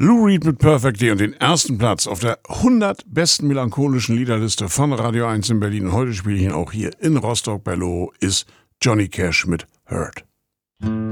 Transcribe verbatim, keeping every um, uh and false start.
Lou Reed mit Perfectly und den ersten Platz auf der hundert besten melancholischen Liederliste von Radio eins in Berlin. Heute spiele ich ihn auch hier in Rostock bei Loho, ist Johnny Cash mit Hurt.